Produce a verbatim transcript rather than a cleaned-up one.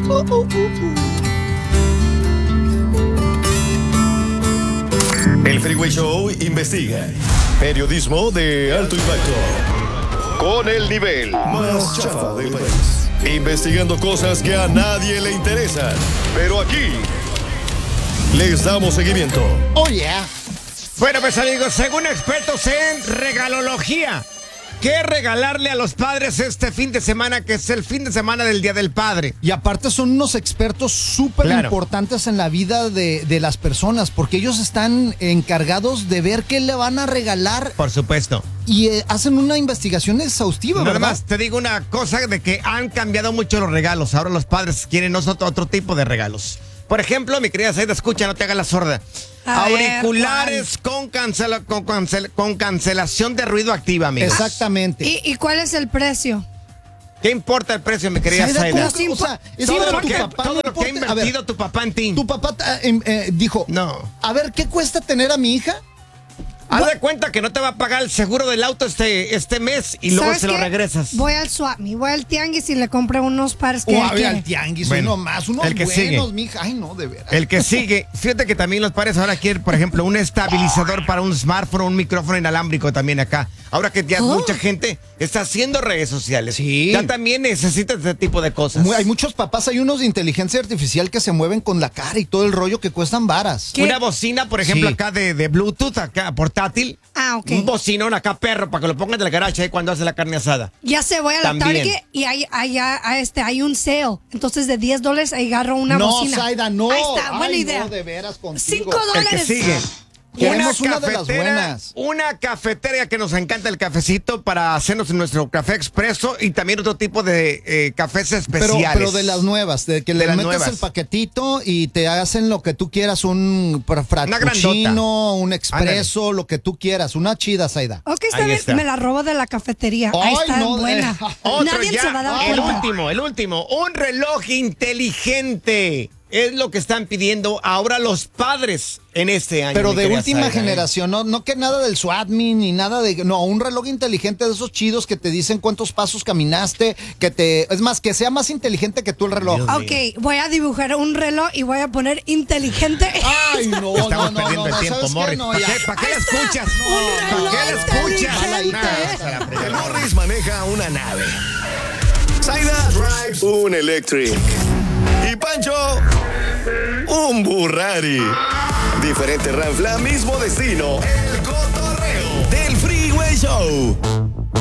Uh, uh, uh, uh. El Freeway Show investiga. Periodismo de alto impacto. Con el nivel más chafa del país. Investigando cosas que a nadie le interesan. Pero aquí les damos seguimiento. Oh, yeah. Bueno, pues amigos, según expertos en regalología, ¿qué regalarle a los padres este fin de semana, que es el fin de semana del Día del Padre? Y aparte son unos expertos súper Claro. importantes en la vida de, de las personas, porque ellos están encargados de ver qué le van a regalar Por supuesto. y eh, hacen una investigación exhaustiva, Nada ¿verdad? más te digo una cosa de que han cambiado mucho los regalos. Ahora los padres quieren otro, otro tipo de regalos. Por ejemplo, mi querida Saida, escucha, no te hagas la sorda. A Auriculares con, cancela, con, cancel, con cancelación de ruido activa, amigo. Exactamente. ¿Y, ¿Y cuál es el precio? ¿Qué importa el precio, mi querida Saida, Saida? ¿cómo que- o sea, es Todo para lo tu que, papá, todo no lo que ha importa. A ver, invertido tu papá en ti. Tu papá eh, eh, dijo, No. a ver, ¿qué cuesta tener a mi hija? Haz de cuenta que no te va a pagar el seguro del auto este, este mes y luego ¿Sabes se lo qué? regresas. Voy al Swap Me, voy al Tianguis y le compré unos pares que O él a ver, quiere. al tianguis, Bueno, uno más, unos el que buenos, sigue. mija. Ay, no, de veras. El que sigue, fíjate que también los padres ahora quieren, por ejemplo, un estabilizador para un smartphone, un micrófono inalámbrico también acá. Ahora que ya Oh. mucha gente está haciendo redes sociales. Sí. Ya también necesita este tipo de cosas. Muy- hay muchos papás, hay unos de inteligencia artificial que se mueven con la cara y todo el rollo que cuestan varas. ¿Qué? Una bocina, por ejemplo, Sí. acá de, de Bluetooth, acá portátil. Ah, ok. Un bocinón acá, perro, para que lo pongan del garage ahí cuando hace la carne asada. Ya se voy a la También. Target y hay, hay, hay, este, hay un sale. Entonces de diez dólares agarro una no, bocina. Saida, no. Ahí está, buena Ay, idea. No, de veras contigo. Cinco El que dólares. sigue. Queremos una de las cafetera- buenas. Una cafetera que nos encanta el cafecito para hacernos nuestro café expreso y también otro tipo de eh, cafés Pero, especiales. pero de las nuevas, de que De le las metes nuevas. el paquetito y te hacen lo que tú quieras, un fra- grandota. frappuccino, un expreso, lo que tú quieras, una chida, Saida. Ok, está Ahí bien. está. Me la robo de la cafetería. Ahí Ay, está no, buena. eh, Otro Nadie ya, se va a dar el cuenta. último, el último. Un reloj inteligente. Es lo que están pidiendo ahora los padres en este año. Pero mi de querida última Zaira, ¿eh? generación, no, no que nada del SWATMI ni nada de... No, un reloj inteligente de esos chidos que te dicen cuántos pasos caminaste, que te... Es más, que sea más inteligente que tú el reloj. Dios. Ok, voy a dibujar un reloj y voy a poner inteligente. Ay, no, Estamos no, no, perdiendo no, el no, tiempo, ¿sabes qué? Morris. No, ¿Para ya. qué, ¿Para qué la escuchas? Un ¿Para reloj qué la escuchas? inteligente. Nah, se la fregó. El Morris maneja una nave. Zaida drives un Electric. Y Pancho, un Burrari. Diferente ranfla, mismo destino. El cotorreo del Freeway Show.